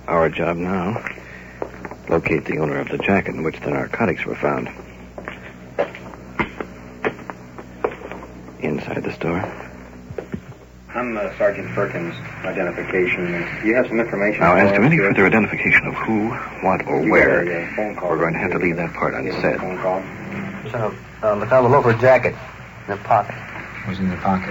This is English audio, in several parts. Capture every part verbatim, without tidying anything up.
Our job now, locate the owner of the jacket in which the narcotics were found. Inside the store. I'm uh, Sergeant Perkins. Identification. Do you have some information? Now, as to any further identification of who, what, or you where, a phone call we're going to have to leave that part unsaid. Phone call. So, uh, look on the loafer jacket in the pocket. Was in the pocket.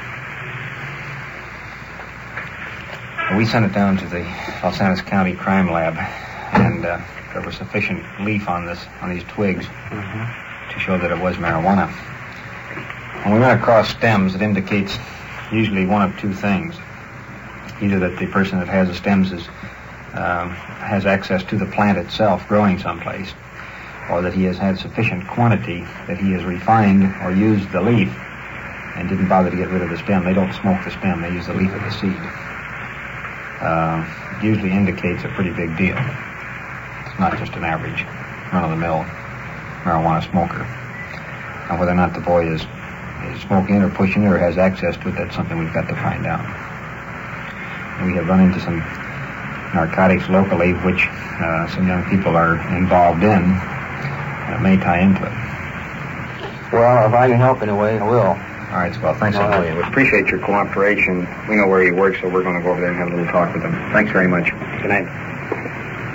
We sent it down to the Los Angeles County Crime Lab, and uh, there was sufficient leaf on this on these twigs mm-hmm. to show that it was marijuana. When we went across stems, it indicates usually one of two things: either that the person that has the stems is um, has access to the plant itself, growing someplace, or that he has had sufficient quantity that he has refined or used the leaf and didn't bother to get rid of the stem. They don't smoke the stem; they use the leaf of the seed. Uh, usually indicates a pretty big deal. It's not just an average run-of-the-mill marijuana smoker. Now, whether or not the boy is, is smoking it or pushing it or has access to it, that's something we've got to find out. And we have run into some narcotics locally, which uh, some young people are involved in, that may tie into it. Well, if I can help in a way, I will. All right, well, thanks a million. We appreciate your cooperation. We know where he works, so we're going to go over there and have a little talk with him. Thanks very much. Good night.